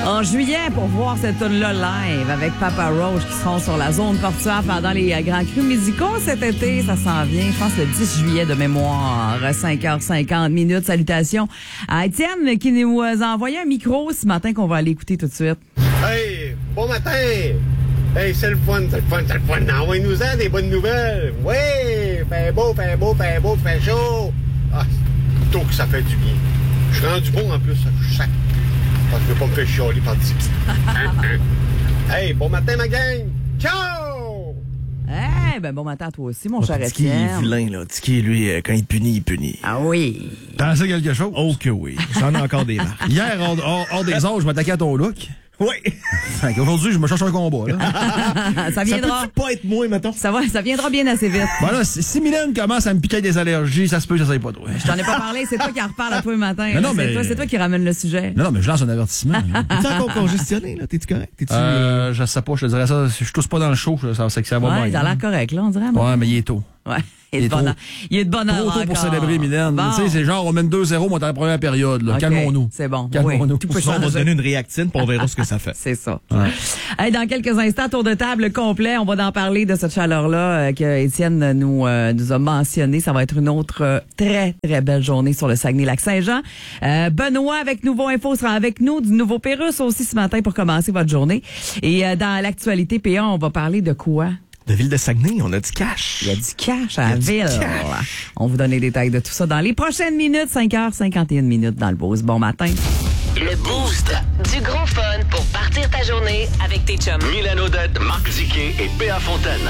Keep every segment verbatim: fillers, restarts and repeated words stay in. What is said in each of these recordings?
En juillet, pour voir cette tune-là live avec Papa Roach qui seront sur la zone portuaire pendant les euh, grands crus musicaux cet été, ça s'en vient, je pense le dix juillet de mémoire, cinq heures cinquante minutes. Salutations à Étienne qui nous a envoyé un micro ce matin qu'on va aller écouter tout de suite. Hey, bon matin! Hey, c'est le fun, c'est le fun, c'est le fun. Envoyez-nous-en des bonnes nouvelles. Oui, fait beau, fait beau, fait beau, fait chaud. Ah, plutôt que ça fait du bien. Je suis rendu bon en plus, je sac. Parce que je veux pas me faire chialer par d'ici. Hey, bon matin, ma gang! Ciao! Eh, ben bon matin à toi aussi, mon oh, cher Tiki Étienne. est vilain, là. Tiki, lui, quand il punit, il punit. Ah oui. Pensez quelque chose? Oh que oui. J'en ai encore des marques. Hier, hors, hors, hors des heures, je m'attaquais à ton look. Oui. Aujourd'hui, je me cherche un combat, là. Ça viendra. Ça peut pas être moi, mettons. Ça va, ça viendra bien assez vite. Voilà, si, si Mylène commence à me piquer des allergies, ça se peut que j'essaye pas trop. Je t'en ai pas parlé, c'est toi qui en reparle à toi le matin. Non, non, c'est mais... toi, c'est toi qui ramène le sujet. Non, non, mais je lance un avertissement. T'es encore congestionné, là? T'es-tu correct? T'es-tu... Euh, je sais pas, je te dirais ça. Je tousse pas dans le show, ça, c'est que ça va ouais, bien. ça a l'air correct, là, on dirait. Moi. Ouais, mais il est tôt. Ouais. Il est de bonne heure. Il est de bonne heure. Trop tôt encore. pour célébrer Mylène. Bon. Tu sais, c'est genre, on mène deux zéro, on est dans la première période, là. Okay, calmons-nous. C'est bon. Calmons-nous. Oui, tout peut Sinon, on va changer. donner une réactine puis on verra ce que ça fait. C'est ça. Ouais. Hey, dans quelques instants, tour de table complet. On va en parler de cette chaleur-là euh, que Étienne nous, euh, nous a mentionné. Ça va être une autre euh, très, très belle journée sur le Saguenay-Lac-Saint-Jean. Euh, Benoît, avec Nouveau Info, sera avec nous. Du Nouveau Pérus aussi ce matin pour commencer votre journée. Et euh, dans l'actualité P A, on va parler de quoi? De Ville de Saguenay, on a du cash. Il y a du cash à la Il y a ville. du cash. On vous donne les détails de tout ça dans les prochaines minutes. cinq heures cinquante et une minutes dans le Boost. Bon matin. Le Boost. Du gros fun pour partir ta journée avec tes chums. Mylène Odette, Marc Diquet et Péa Fontaine.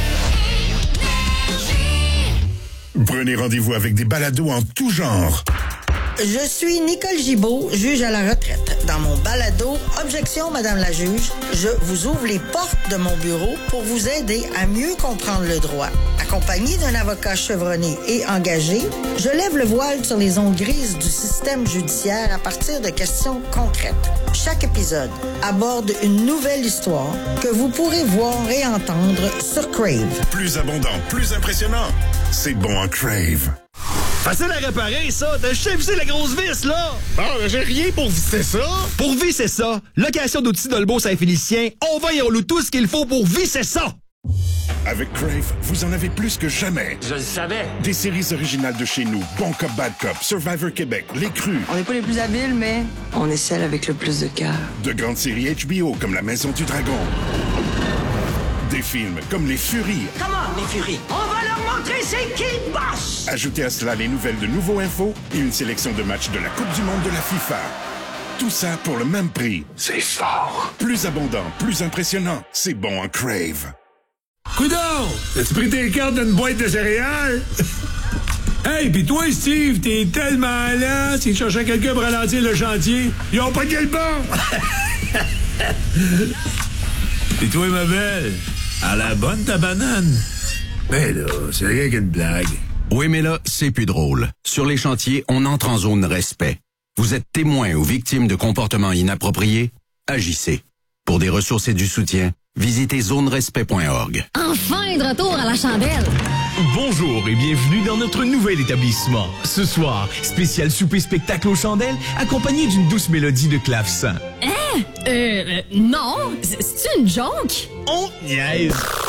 Prenez rendez-vous avec des balados en tout genre. Je suis Nicole Gibault, juge à la retraite. Dans mon balado « Objection, Madame la juge », je vous ouvre les portes de mon bureau pour vous aider à mieux comprendre le droit. Accompagné d'un avocat chevronné et engagé, je lève le voile sur les zones grises du système judiciaire à partir de questions concrètes. Chaque épisode aborde une nouvelle histoire que vous pourrez voir et entendre sur Crave. Plus abondant, plus impressionnant. C'est bon en Crave. Facile à réparer, ça. T'as juste visser la grosse vis, là. Bon, j'ai rien pour visser ça. Pour visser ça, location d'outils Dolbeau Saint-Félicien, on va et on loue tout ce qu'il faut pour visser ça. Avec Crave, vous en avez plus que jamais. Je le savais. Des séries originales de chez nous, Bon Cop, Bad Cop, Survivor Québec, Les Crus. On n'est pas les plus habiles, mais on est celle avec le plus de cœur. De grandes séries H B O comme La Maison du Dragon. Des films comme Les Furies. Comment, les furies? On va leur montrer c'est qui le boss! Ajoutez à cela les nouvelles de Nouveau Info et une sélection de matchs de la Coupe du Monde de la FIFA. Tout ça pour le même prix. C'est fort. Plus abondant, plus impressionnant. C'est bon en Crave. Coudon! As-tu pris tes cartes d'une boîte de céréales? Hey, pis toi, Steve, t'es tellement là, s'ils cherchaient quelqu'un pour ralentir le chantier, ils ont pas de le bon! Pis toi, ma belle, à la bonne ta banane? Ben là, c'est rien qu'une blague. Oui, mais là, c'est plus drôle. Sur les chantiers, on entre en zone respect. Vous êtes témoin ou victime de comportements inappropriés? Agissez. Pour des ressources et du soutien, visitez zone respect point org. Enfin, de retour à la chandelle. Bonjour et bienvenue dans notre nouvel établissement. Ce soir, spécial souper-spectacle aux chandelles, accompagné d'une douce mélodie de clavecin. Hein? Euh, euh non. C'est une joke? On niaise.